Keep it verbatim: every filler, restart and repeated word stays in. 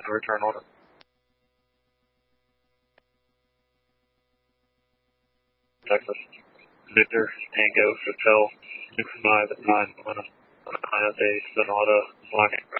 the return order. Texas. Victor, Tango, Hotel, two five nine one, Sonata, Sonata, Black